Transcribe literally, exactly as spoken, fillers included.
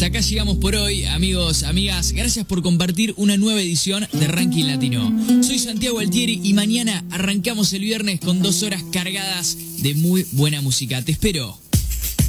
hasta acá llegamos por hoy, amigos, amigas. Gracias por compartir una nueva edición de Ranking Latino. Soy Santiago Altieri y mañana arrancamos el viernes con dos horas cargadas de muy buena música. Te espero.